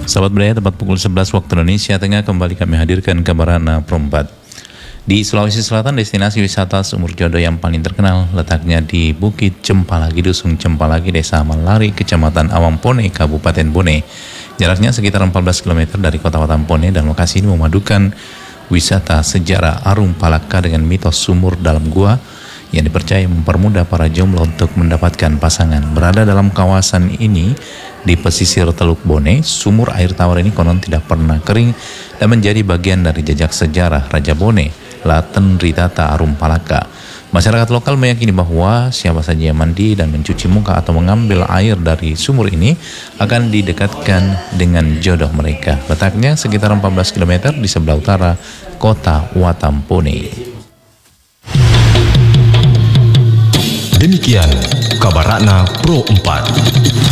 Sahabat Budaya, tepat pukul 11 waktu Indonesia Tengah kembali kami hadirkan kabar Rana Perempat. Di Sulawesi Selatan, destinasi wisata sumur jodoh yang paling terkenal letaknya di Bukit Cempalagi, Dusun Cempalagi, Desa Malari, Kecamatan Awangpone, Kabupaten Bone. Jaraknya sekitar 14 km dari kota Watampone, dan lokasi ini memadukan wisata sejarah Arung Palaka dengan mitos sumur dalam gua yang dipercaya mempermudah para jomblo untuk mendapatkan pasangan. Berada dalam kawasan ini di pesisir Teluk Bone, sumur air tawar ini konon tidak pernah kering dan menjadi bagian dari jejak sejarah Raja Bone, Laten Ritata Arung Palaka. Masyarakat lokal meyakini bahwa siapa saja yang mandi dan mencuci muka atau mengambil air dari sumur ini akan didekatkan dengan jodoh mereka. Letaknya sekitar 14 km di sebelah utara kota Watampone. Demikian kabar Ratna Pro 4.